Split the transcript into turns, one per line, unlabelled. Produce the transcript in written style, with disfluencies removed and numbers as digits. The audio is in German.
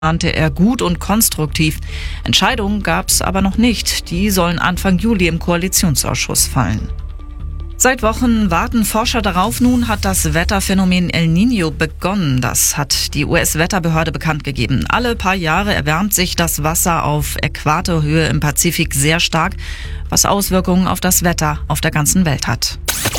nannte er gut und konstruktiv. Entscheidungen gab es aber noch nicht. Die sollen Anfang Juli im Koalitionsausschuss fallen. Seit Wochen warten Forscher darauf. Nun hat das Wetterphänomen El Niño begonnen. Das hat die US-Wetterbehörde bekannt gegeben. Alle paar Jahre erwärmt sich das Wasser auf Äquatorhöhe im Pazifik sehr stark, was Auswirkungen auf das Wetter auf der ganzen Welt hat.